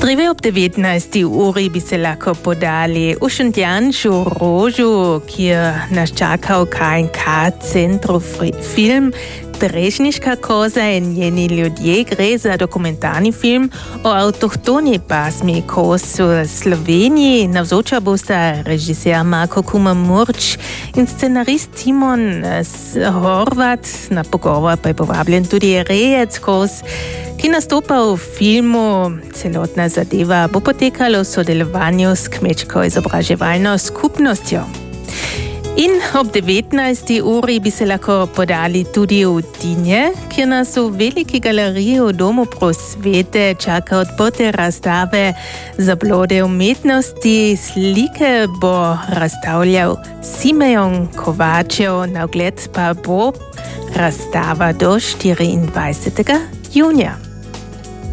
Drive ob 19 uri bi se lahko podali v Šentjanšu Rožu, kjer nas čakal KNK Centru film Drežniška koza in njeni ljudje. Gre za dokumentarni film o avtohtoni pasmi koz v Sloveniji. Navzoča bosta režiser Marko Kuma-Murč in scenarist Timon Horvat. Na pogovor pa je povabljen tudi rejec koz, ki nastopa v filmu. Celotna zadeva bo potekala v sodelovanju s kmečko-izobraževalno skupnostjo. In ob 19. uri bi se lahko podali tudi v Dinje, kjer nas v veliki galeriji v Domu prosvete čaka odprte razstave Zablode umetnosti. Slike bo razstavljal Simeon Kovačev, na ogled pa bo razstava do 24. junija.